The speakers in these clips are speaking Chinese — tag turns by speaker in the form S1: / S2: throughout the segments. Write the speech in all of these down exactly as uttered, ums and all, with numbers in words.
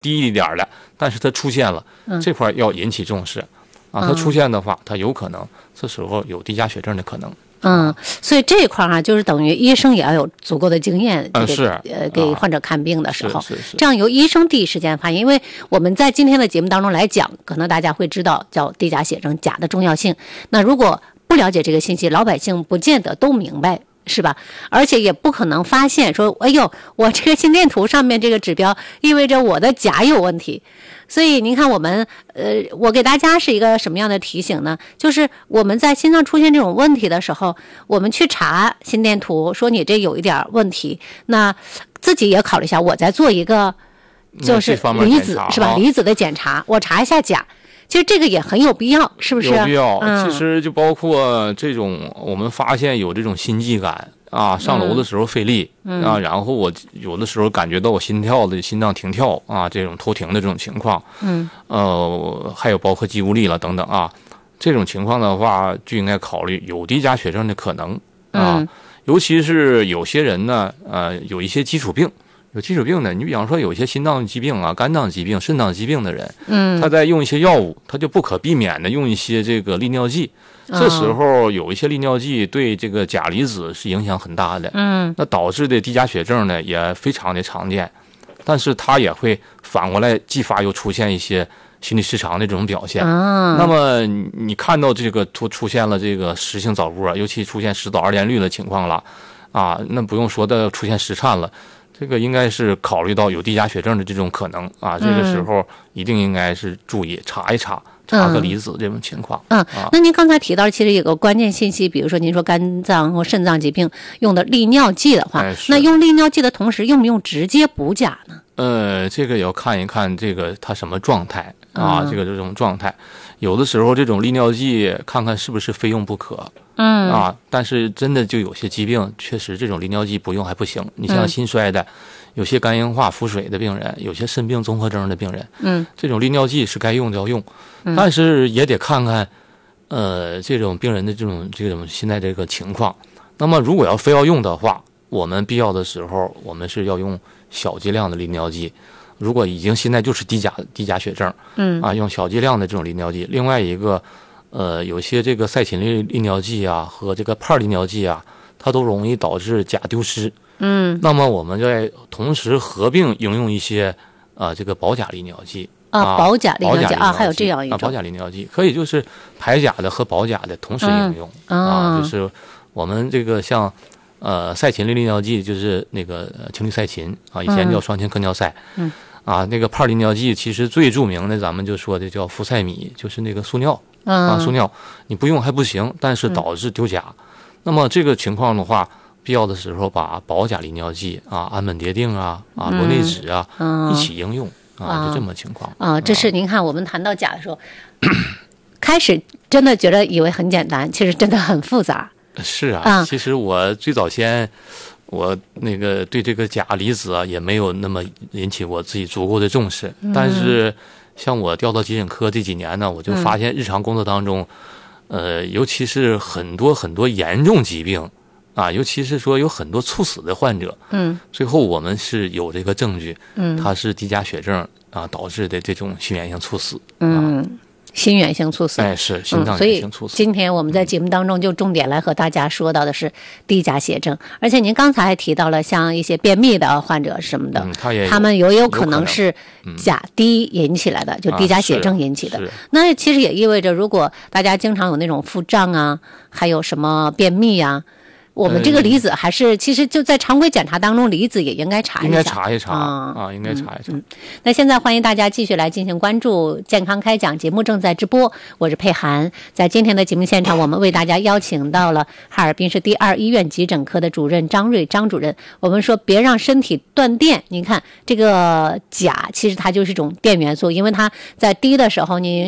S1: 低一点的，但是它出现了，
S2: 嗯、
S1: 这块要引起重视啊。它出现的话，它有可能这时候有低钾血症的可能。
S2: 嗯，所以这一块啊，就是等于医生也要有足够的经验，
S1: 嗯，是
S2: 呃，给患者看病的时候，
S1: 啊、是是是
S2: 这样由医生第一时间发现。因为我们在今天的节目当中来讲，可能大家会知道叫低钾血症钾的重要性。那如果不了解这个信息，老百姓不见得都明白，是吧？而且也不可能发现说，哎呦，我这个心电图上面这个指标意味着我的钾有问题。所以您看我们呃，我给大家是一个什么样的提醒呢？就是我们在心脏出现这种问题的时候，我们去查心电图，说你这有一点问题，那自己也考虑一下，我再做一个就是离子是吧？离子的检查，我查一下钾。其实这个也很有必要，是不是？
S1: 有必要。
S2: 嗯、
S1: 其实就包括这种，我们发现有这种心悸感啊，上楼的时候费力、
S2: 嗯、
S1: 啊，然后我有的时候感觉到我心跳的心脏停跳啊，这种偷停的这种情况，
S2: 嗯，
S1: 呃，还有包括肌无力了等等啊，这种情况的话，就应该考虑有低钾血症的可能啊，
S2: 嗯、
S1: 尤其是有些人呢，呃，有一些基础病。有基础病的，你比方说有些心脏疾病啊、肝脏疾病、肾脏疾病的人，
S2: 嗯，
S1: 他在用一些药物，他就不可避免的用一些这个利尿剂。
S2: 哦、
S1: 这时候有一些利尿剂对这个钾离子是影响很大的，
S2: 嗯，
S1: 那导致的低钾血症呢也非常的常见，但是它也会反过来继发又出现一些心律失常的这种表现。
S2: 啊，
S1: 那么你看到这个突出现了这个实性早搏，尤其出现食道二联律的情况了，啊，那不用说的出现室颤了。这个应该是考虑到有低钾血症的这种可能啊，这个时候一定应该是注意查一查，查个离子这种情况。
S2: 嗯，
S1: 啊、
S2: 那您刚才提到其实有个关键信息，比如说您说肝脏或肾脏疾病用的利尿剂的话，
S1: 哎、
S2: 那用利尿剂的同时用不用直接补钾呢？
S1: 呃，这个也要看一看这个它什么状态啊，嗯、这个这种状态，有的时候这种利尿剂看看是不是非用不可。
S2: 嗯
S1: 啊，但是真的就有些疾病，确实这种利尿剂不用还不行。你像心衰的，嗯、有些肝硬化、腹水的病人，有些肾病综合征的病人，
S2: 嗯，
S1: 这种利尿剂是该用就要用，
S2: 嗯、
S1: 但是也得看看，呃，这种病人的这种这种现在这个情况。那么如果要非要用的话，我们必要的时候，我们是要用小剂量的利尿剂。如果已经现在就是低钾低钾血症，
S2: 嗯
S1: 啊，用小剂量的这种利尿剂。另外一个。呃，有些这个赛嗪利利尿剂啊和这个帕利尿剂啊，它都容易导致钾丢失。
S2: 嗯，
S1: 那么我们在同时合并应用一些啊、呃、这个保钾利尿剂
S2: 啊，保钾利尿剂啊，还有这样一种
S1: 啊保钾利尿剂，可以就是排钾的和保钾的同时应用、
S2: 嗯、
S1: 啊，就是我们这个像呃赛嗪利利尿剂就是那个羟氯哌嗪啊，以前叫双氢科尿哌。
S2: 嗯。
S1: 啊，那个帕利尿剂其实最著名的，咱们就说的叫呋塞米，就是那个速尿。啊，速尿你不用还不行，但是导致丢钾。嗯、那么这个情况的话，必要的时候把保钾利尿剂啊、氨苯蝶啶啊、啊螺内酯啊、
S2: 嗯、
S1: 一起应用啊，就这么情况
S2: 啊。这是您看我们谈到钾的时候，开始真的觉得以为很简单，其实真的很复杂。
S1: 是啊，
S2: 啊
S1: 其实我最早先。我那个对这个钾离子啊，也没有那么引起我自己足够的重视。
S2: 嗯、
S1: 但是，像我调到急诊科这几年呢，我就发现日常工作当中，嗯、呃，尤其是很多很多严重疾病啊，尤其是说有很多猝死的患者，
S2: 嗯，
S1: 最后我们是有这个证据，
S2: 嗯，
S1: 它是低钾血症啊导致的这种心源性猝死，
S2: 嗯。
S1: 啊
S2: 心源性猝死，
S1: 哎，是心脏源性猝死、
S2: 嗯。所以今天我们在节目当中就重点来和大家说到的是低钾血症，而且您刚才还提到了像一些便秘的患者什么的，
S1: 嗯、他, 也
S2: 他们也有可能是钾低引起来的，
S1: 嗯、
S2: 就低钾血症引起的。
S1: 啊、
S2: 那其实也意味着，如果大家经常有那种腹胀啊，还有什么便秘呀、啊。我们这个离子还是、嗯、其实就在常规检查当中，离子也应该查一下，
S1: 应该查一查、
S2: 嗯、
S1: 啊，应该查一查、
S2: 嗯嗯。那现在欢迎大家继续来进行关注健康开讲节目正在直播，我是佩涵。在今天的节目现场，我们为大家邀请到了哈尔滨市第二医院急诊科的主任张瑞张主任。我们说别让身体断电，您看这个钾其实它就是一种电元素，因为它在低的时候您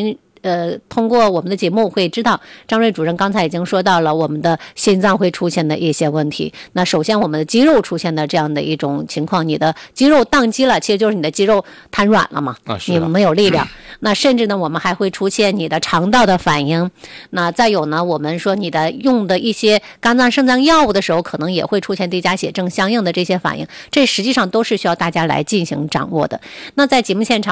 S2: 呃，通过我们的节目会知道，张瑞主任刚才已经说到了我们的心脏会出现的一些问题。那首先我们的肌肉出现的这样的一种情况，你的肌肉宕机了，其实就是你的肌肉瘫软了嘛，
S1: 啊，
S2: 你没有力量。那甚至呢，我们还会出现你的肠道的反应。那再有呢，我们说你的用的一些肝脏肾脏药物的时候，可能也会出现低钾血症相应的这些反应，这实际上都是需要大家来进行掌握的。那在节目现场